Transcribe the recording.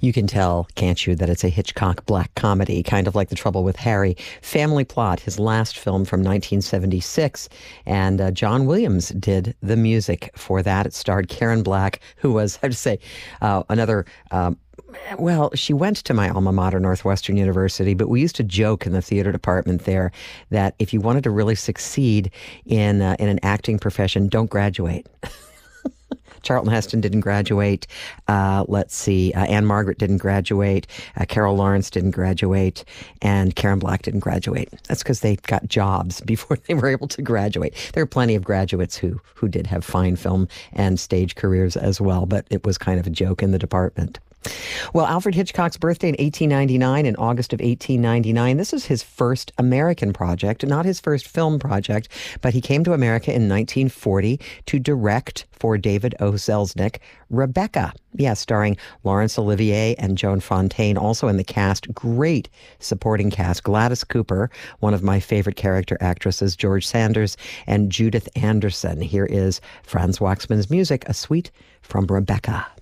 You can tell, can't you, that it's a Hitchcock black comedy, kind of like The Trouble with Harry. Family Plot, his last film from 1976, and John Williams did the music for that. It starred Karen Black, who was, I have to say, another... well, she went to my alma mater, Northwestern University, but we used to joke in the theater department there that if you wanted to really succeed in an acting profession, don't graduate. Charlton Heston didn't graduate. Let's see. Anne Margaret didn't graduate. Carol Lawrence didn't graduate. And Karen Black didn't graduate. That's because they got jobs before they were able to graduate. There are plenty of graduates who did have fine film and stage careers as well, but it was kind of a joke in the department. Well, Alfred Hitchcock's birthday in 1899, in August of 1899. This is his first American project, not his first film project, but he came to America in 1940 to direct for David O. Selznick, Rebecca. Yeah, starring Laurence Olivier and Joan Fontaine, also in the cast. Great supporting cast. Gladys Cooper, one of my favorite character actresses, George Sanders, and Judith Anderson. Here is Franz Waxman's music, A Suite from Rebecca.